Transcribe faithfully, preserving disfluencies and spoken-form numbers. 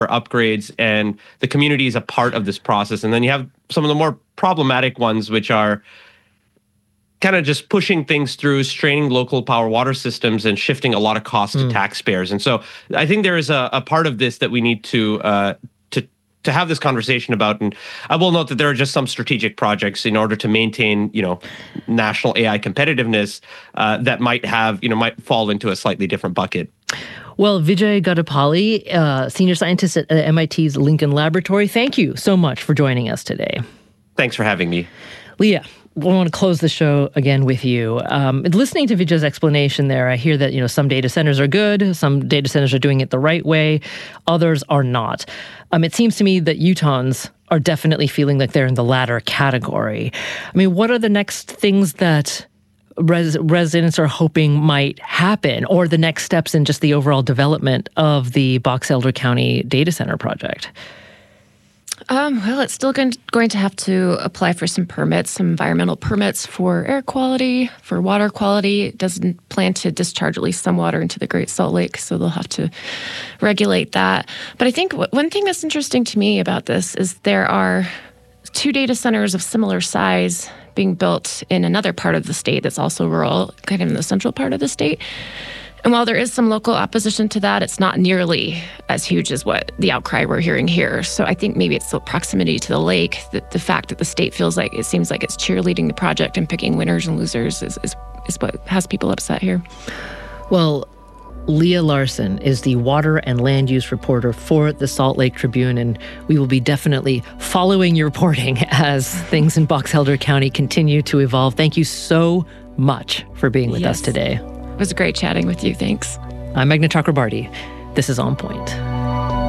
upgrades, and the community is a part of this process. And then you have some of the more problematic ones, which are kind of just pushing things through, straining local power water systems and shifting a lot of costs mm. to taxpayers. And so I think there is a, a part of this that we need to uh, to to have this conversation about. And I will note that there are just some strategic projects in order to maintain, you know, national A I competitiveness uh, that might have, you know, might fall into a slightly different bucket. Well, Vijay Gadapalli, uh, senior scientist at M I T's Lincoln Laboratory, thank you so much for joining us today. Thanks for having me. Leah, I want to close the show again with you. Um, listening to Vijay's explanation there, I hear that, you know, some data centers are good, some data centers are doing it the right way, others are not. Um, it seems to me that Utahns are definitely feeling like they're in the latter category. I mean, what are the next things that res- residents are hoping might happen, or the next steps in just the overall development of the Box Elder County data center project? Um, well, it's still going to, going to have to apply for some permits, some environmental permits for air quality, for water quality. It doesn't plan to discharge at least some water into the Great Salt Lake, so they'll have to regulate that. But I think one thing that's interesting to me about this is there are two data centers of similar size being built in another part of the state that's also rural, kind of in the central part of the state. And while there is some local opposition to that, it's not nearly as huge as what the outcry we're hearing here. So I think maybe it's the proximity to the lake, the, the fact that the state feels like it seems like it's cheerleading the project and picking winners and losers is, is, is what has people upset here. Well, Leah Larson is the water and land use reporter for the Salt Lake Tribune, and we will be definitely following your reporting as things in Box Elder County continue to evolve. Thank you so much for being with yes. us today. It was great chatting with you. Thanks. I'm Meghna Chakrabarti. This is On Point.